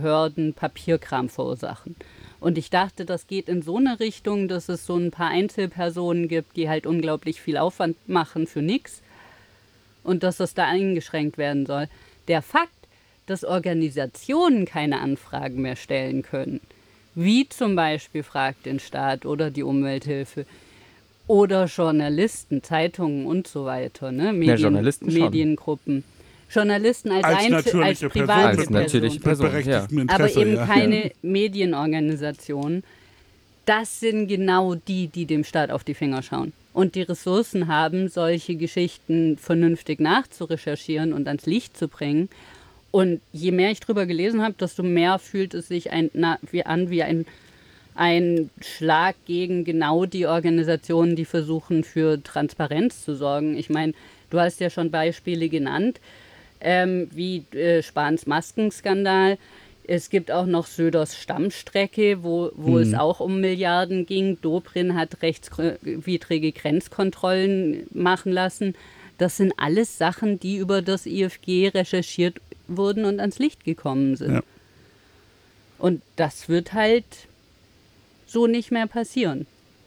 Behörden Papierkram verursachen. Und ich dachte, das geht in so eine Richtung, dass es so ein paar Einzelpersonen gibt, die halt unglaublich viel Aufwand machen für nichts und dass das da eingeschränkt werden soll. Der Fakt, dass Organisationen keine Anfragen mehr stellen können, wie zum Beispiel Frag den Staat oder die Umwelthilfe oder Journalisten, Zeitungen und so weiter, ne? Mediengruppen. Journalisten als private Person. Ja. Aber eben keine Medienorganisationen. Das sind genau die dem Staat auf die Finger schauen. Und die Ressourcen haben, solche Geschichten vernünftig nachzurecherchieren und ans Licht zu bringen. Und je mehr ich drüber gelesen habe, desto mehr fühlt es sich an wie ein Schlag gegen genau die Organisationen, die versuchen, für Transparenz zu sorgen. Ich meine, du hast ja schon Beispiele genannt, wie Spahns Maskenskandal. Es gibt auch noch Söders Stammstrecke, wo es auch um Milliarden ging. Dobrindt hat rechtswidrige Grenzkontrollen machen lassen. Das sind alles Sachen, die über das IFG recherchiert wurden und ans Licht gekommen sind. Ja. Und das wird halt so nicht mehr passieren.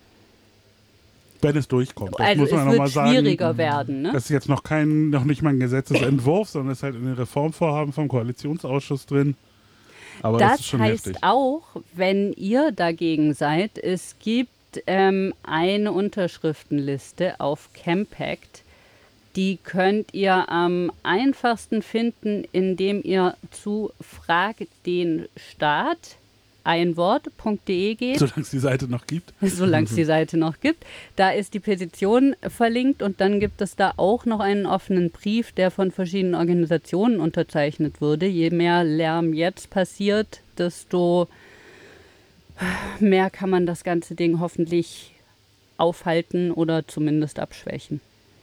Wenn es durchkommt. Das also muss man es noch wird mal sagen, schwieriger werden. Ne? Das ist jetzt noch nicht mal ein Gesetzesentwurf, sondern es ist halt eine Reformvorhaben vom Koalitionsausschuss drin. Aber das ist schon heißt heftig. Auch, wenn ihr dagegen seid, es gibt eine Unterschriftenliste auf Campact. Die könnt ihr am einfachsten finden, indem ihr zu Frag den Staat einwort.de geht. Solange es die Seite noch gibt. Solange es die Seite noch gibt. Da ist die Petition verlinkt und dann gibt es da auch noch einen offenen Brief, der von verschiedenen Organisationen unterzeichnet wurde. Je mehr Lärm jetzt passiert, desto mehr kann man das ganze Ding hoffentlich aufhalten oder zumindest abschwächen.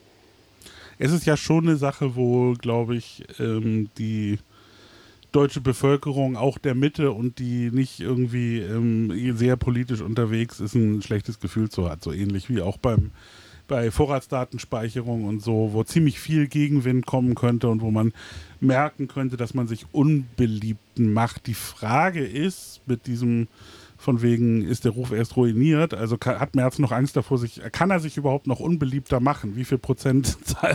Es ist ja schon eine Sache, wo, glaube ich, die deutsche Bevölkerung, auch der Mitte und die nicht irgendwie sehr politisch unterwegs ist, ein schlechtes Gefühl zu hat. So ähnlich wie auch bei Vorratsdatenspeicherung und so, wo ziemlich viel Gegenwind kommen könnte und wo man merken könnte, dass man sich Unbeliebten macht. Die Frage ist, mit diesem von wegen, ist der Ruf erst ruiniert, also hat Merz noch Angst davor, kann er sich überhaupt noch unbeliebter machen? Wie viel Prozent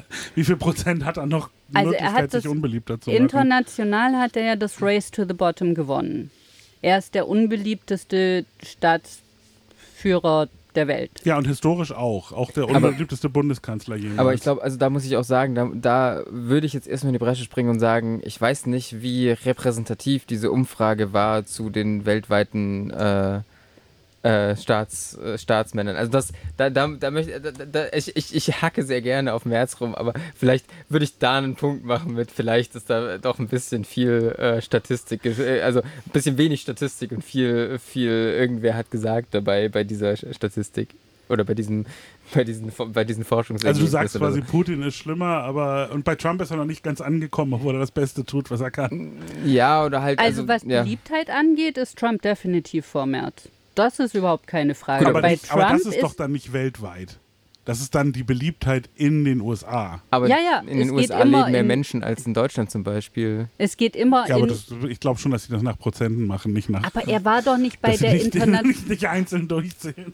hat er noch die Möglichkeit, sich unbeliebter zu machen? International hat er ja das Race to the Bottom gewonnen. Er ist der unbeliebteste Staatsführer der Welt. Ja, und historisch auch der unbeliebteste Bundeskanzler jemals. Aber ich glaube, also da muss ich auch sagen, da würde ich jetzt erstmal in die Bresche springen und sagen, ich weiß nicht, wie repräsentativ diese Umfrage war zu den weltweiten Staatsmännern. Also ich hacke sehr gerne auf Merz rum, aber vielleicht würde ich da einen Punkt machen mit, vielleicht ist da doch ein bisschen viel Statistik, also ein bisschen wenig Statistik und viel irgendwer hat gesagt dabei bei dieser Statistik oder bei diesen Forschungsergebnissen. Also du sagst quasi, Putin ist schlimmer, und bei Trump ist er noch nicht ganz angekommen, obwohl er das Beste tut, was er kann. Ja, oder halt... Also was Beliebtheit angeht, ist Trump definitiv vor Merz. Das ist überhaupt keine Frage. Gut, aber das ist doch dann nicht weltweit. Das ist dann die Beliebtheit in den USA. Aber in den USA leben mehr Menschen als in Deutschland zum Beispiel. Es geht immer aber ich glaube schon, dass sie das nach Prozenten machen, nicht nach... Aber er war doch nicht bei der Internationalen... nicht einzeln durchzählen.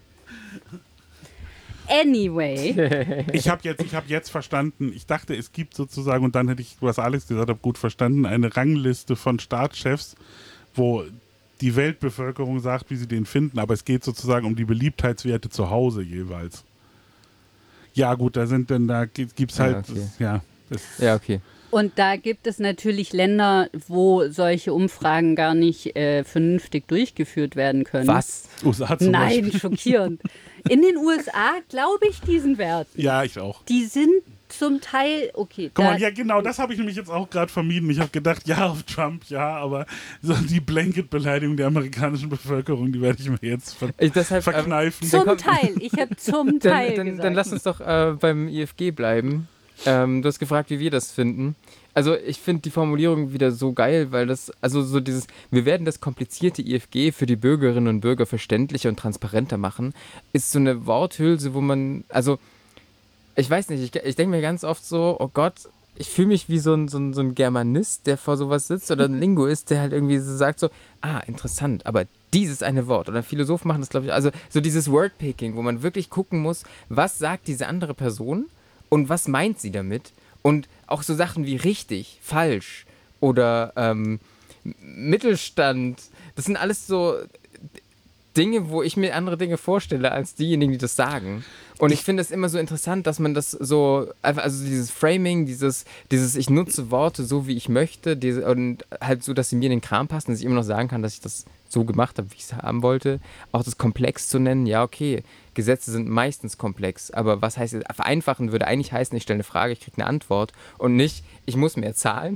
Anyway. Ich habe jetzt verstanden, ich dachte, es gibt sozusagen, und dann hätte ich, was Alex gesagt hat, gut verstanden, eine Rangliste von Staatschefs, wo die Weltbevölkerung sagt, wie sie den finden, aber es geht sozusagen um die Beliebtheitswerte zu Hause jeweils. Ja gut, da gibt es halt, ja, okay. Und da gibt es natürlich Länder, wo solche Umfragen gar nicht vernünftig durchgeführt werden können. Was? USA zum Nein, Beispiel. schockierend. In den USA glaube ich diesen Werten. Ja, ich auch. Die sind zum Teil, okay. Guck mal, ja genau, das habe ich nämlich jetzt auch gerade vermieden. Ich habe gedacht, ja, auf Trump, ja, aber so die Blanket-Beleidigung der amerikanischen Bevölkerung, die werde ich mir jetzt verkneifen. Zum Teil, ich habe zum Teil gesagt. Dann lass uns doch beim IFG bleiben. Du hast gefragt, wie wir das finden. Also ich finde die Formulierung wieder so geil, weil wir werden das komplizierte IFG für die Bürgerinnen und Bürger verständlicher und transparenter machen, ist so eine Worthülse, wo man, also ich weiß nicht, ich denke mir ganz oft so, oh Gott, ich fühle mich wie so ein Germanist, der vor sowas sitzt, oder ein Linguist, der halt irgendwie so sagt so, interessant, aber dieses eine Wort. Oder Philosophen machen das, glaube ich, also so dieses Wordpicking, wo man wirklich gucken muss, was sagt diese andere Person und was meint sie damit? Und auch so Sachen wie richtig, falsch oder Mittelstand, das sind alles so Dinge, wo ich mir andere Dinge vorstelle als diejenigen, die das sagen. Und ich finde es immer so interessant, dass man das so, einfach, also dieses Framing, dieses ich nutze Worte so, wie ich möchte, und halt so, dass sie mir in den Kram passen, dass ich immer noch sagen kann, dass ich das so gemacht habe, wie ich es haben wollte. Auch das komplex zu nennen, ja, okay, Gesetze sind meistens komplex, aber was heißt, vereinfachen würde eigentlich heißen, ich stelle eine Frage, ich kriege eine Antwort und nicht, ich muss mehr zahlen.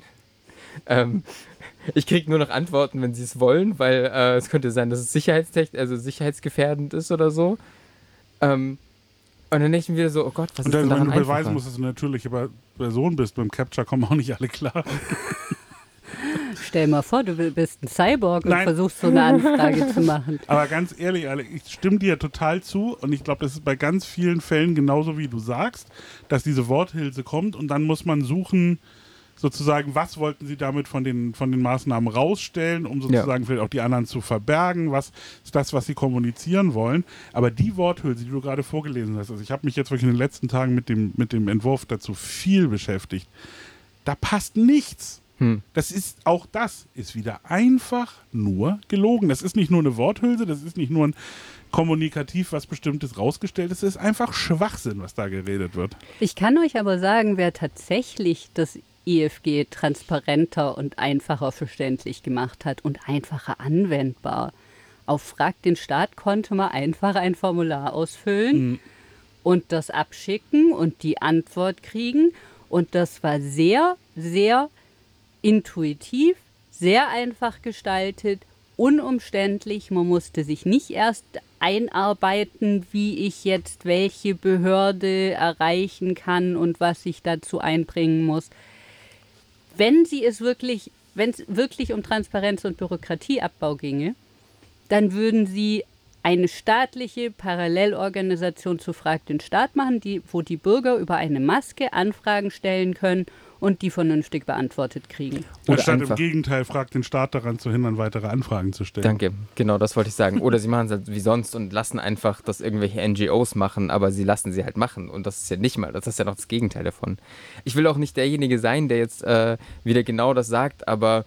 Ich kriege nur noch Antworten, wenn sie es wollen, weil es könnte sein, dass es sicherheitsgefährdend ist oder so. Und dann denke ich mir wieder so, oh Gott, was ist denn daran wenn du beweisen einfacher? musst, dass du eine natürliche Person bist, beim Capture kommen auch nicht alle klar. Stell mal vor, du bist ein Cyborg und versuchst so eine Anfrage zu machen. Aber ganz ehrlich, Alex, ich stimme dir total zu und ich glaube, das ist bei ganz vielen Fällen genauso, wie du sagst, dass diese Worthülse kommt und dann muss man suchen, sozusagen, was wollten sie damit von den Maßnahmen rausstellen, um sozusagen vielleicht auch die anderen zu verbergen, was ist das, was sie kommunizieren wollen. Aber die Worthülse, die du gerade vorgelesen hast, also ich habe mich jetzt wirklich in den letzten Tagen mit dem Entwurf dazu viel beschäftigt, da passt nichts. Das ist wieder einfach nur gelogen. Das ist nicht nur eine Worthülse, das ist nicht nur ein kommunikativ was Bestimmtes rausgestellt ist, es ist einfach Schwachsinn, was da geredet wird. Ich kann euch aber sagen, wer tatsächlich das IFG transparenter und einfacher verständlich gemacht hat und einfacher anwendbar. Auf Frag den Staat konnte man einfach ein Formular ausfüllen und das abschicken und die Antwort kriegen. Und das war sehr, sehr intuitiv, sehr einfach gestaltet, unumständlich. Man musste sich nicht erst einarbeiten, wie ich jetzt welche Behörde erreichen kann und was ich dazu einbringen muss. Wenn es wirklich um Transparenz und Bürokratieabbau ginge, dann würden sie eine staatliche Parallelorganisation zu Frag den Staat machen, wo die Bürger über eine Maske Anfragen stellen können und die vernünftig beantwortet kriegen. Anstatt im Gegenteil, Frag den Staat daran zu hindern, weitere Anfragen zu stellen. Danke, genau, das wollte ich sagen. Oder sie machen es halt wie sonst und lassen einfach das irgendwelche NGOs machen, aber sie lassen sie halt machen. Und das ist ja nicht mal, das ist ja noch das Gegenteil davon. Ich will auch nicht derjenige sein, der jetzt wieder genau das sagt, aber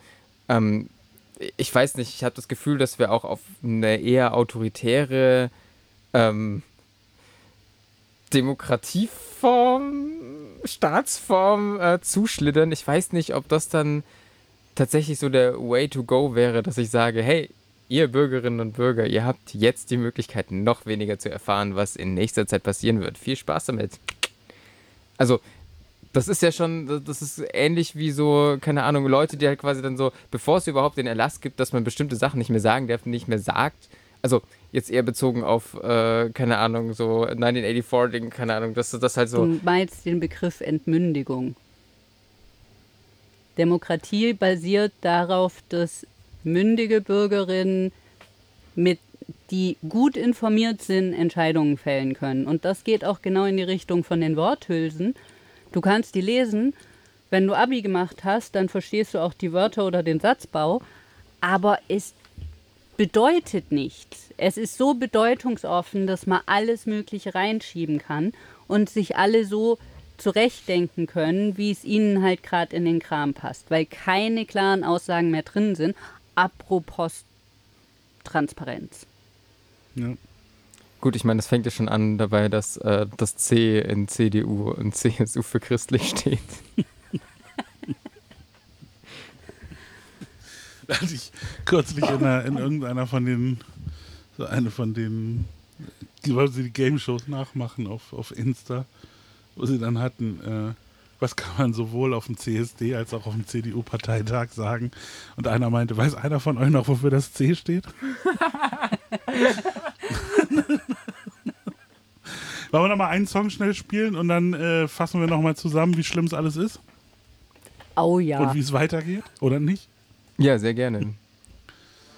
ich weiß nicht, ich habe das Gefühl, dass wir auch auf eine eher autoritäre Demokratieform, Staatsform zuschlittern. Ich weiß nicht, ob das dann tatsächlich so der Way to go wäre, dass ich sage, hey, ihr Bürgerinnen und Bürger, ihr habt jetzt die Möglichkeit, noch weniger zu erfahren, was in nächster Zeit passieren wird. Viel Spaß damit. Also, das ist ja schon, das ist ähnlich wie so, keine Ahnung, Leute, die halt quasi dann so, bevor es überhaupt den Erlass gibt, dass man bestimmte Sachen nicht mehr sagen darf, nicht mehr sagt. Also jetzt eher bezogen auf, keine Ahnung, so 1984-Ding, keine Ahnung, dass das halt so... Du meinst den Begriff Entmündigung. Demokratie basiert darauf, dass mündige Bürgerinnen, die gut informiert sind, Entscheidungen fällen können. Und das geht auch genau in die Richtung von den Worthülsen. Du kannst die lesen, wenn du Abi gemacht hast, dann verstehst du auch die Wörter oder den Satzbau, aber es bedeutet nichts. Es ist so bedeutungsoffen, dass man alles Mögliche reinschieben kann und sich alle so zurechtdenken können, wie es ihnen halt gerade in den Kram passt, weil keine klaren Aussagen mehr drin sind. Apropos Transparenz. Ja. Gut, ich meine, das fängt ja schon an dabei, dass das C in CDU und CSU für christlich steht. Als ich kürzlich in irgendeiner von den, so eine von den, wo sie die Game-Shows nachmachen auf Insta, wo sie dann hatten, was kann man sowohl auf dem CSD als auch auf dem CDU-Parteitag sagen? Und einer meinte, weiß einer von euch noch, wofür das C steht? Wollen wir noch mal einen Song schnell spielen und dann fassen wir noch mal zusammen, wie schlimm es alles ist? Oh ja. Und wie es weitergeht, oder nicht? Ja, sehr gerne.